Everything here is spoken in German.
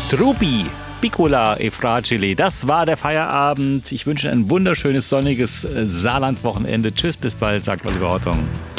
Trubi, Piccola e Fragile. Das war der Feierabend. Ich wünsche ein wunderschönes, sonniges Saarland-Wochenende. Tschüss, bis bald, sagt Oliver Ortong.